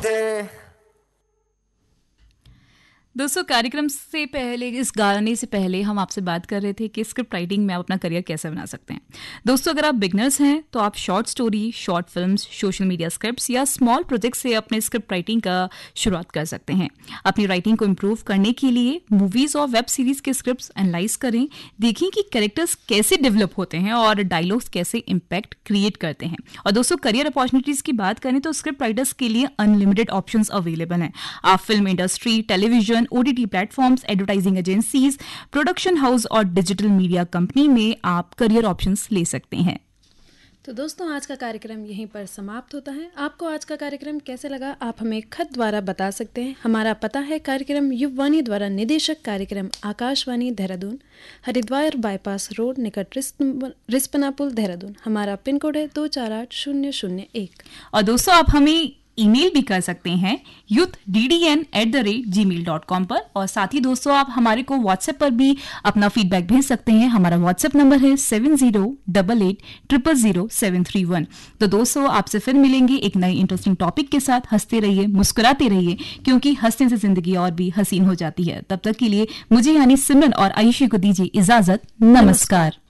दोस्तों, कार्यक्रम से पहले, इस गाने से पहले हम आपसे बात कर रहे थे कि स्क्रिप्ट राइटिंग में आप अपना करियर कैसे बना सकते हैं। दोस्तों, अगर आप बिगनर्स हैं तो आप short story, short films, social media scripts या स्मॉल प्रोजेक्ट से अपने स्क्रिप्ट राइटिंग का शुरुआत कर सकते हैं। अपनी राइटिंग को इम्प्रूव करने के लिए मूवीज और वेब सीरीज के स्क्रिप्ट्स एनालाइज करें, देखें कि कैरेक्टर्स कैसे डेवलप होते हैं और डायलॉग्स कैसे इम्पैक्ट क्रिएट करते हैं। और दोस्तों, करियर अपॉर्चुनिटीज की बात करें तो स्क्रिप्ट राइटर्स के लिए अनलिमिटेड ऑप्शंस अवेलेबल हैं। आप film industry, television, OTT platforms, advertising agencies, production house और डिजिटल मीडिया कंपनी में आप करियर ऑप्शंस ले सकते हैं। तो दोस्तों, आज का कार्यक्रम यहीं पर समाप्त होता है। आपको आज का कार्यक्रम कैसे लगा, आप हमें खत द्वारा बता सकते हैं। हमारा पता है कार्यक्रम युववाणी द्वारा निदेशक कार्यक्रम, आकाशवाणी देहरादून, हरिद्वार बाईपास रोड निकट रिस्पना पुल देहरादून। हमारा पिन कोड है 248001। और दोस्तों, आप हमें ईमेल भी कर सकते हैं youthddn@gmail.com पर। और साथ ही दोस्तों, आप हमारे को व्हाट्सएप पर भी अपना फीडबैक भेज सकते हैं। हमारा व्हाट्सएप नंबर है 7088000731। तो दोस्तों, आपसे फिर मिलेंगे एक नए इंटरेस्टिंग टॉपिक के साथ। हंसते रहिए, मुस्कुराते रहिए, क्योंकि हंसने से जिंदगी और भी हसीन हो जाती है। तब तक के लिए मुझे यानी सिमरन और आयुषी को दीजिए इजाजत। नमस्कार।